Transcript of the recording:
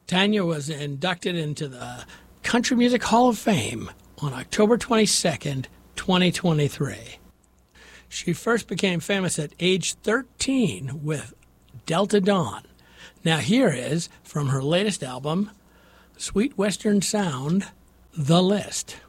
Tanya was inducted into the Country Music Hall of Fame on October 22nd, 2023. She first became famous at age 13 with Delta Dawn. Now here is, from her latest album, Sweet Western Sound, The List.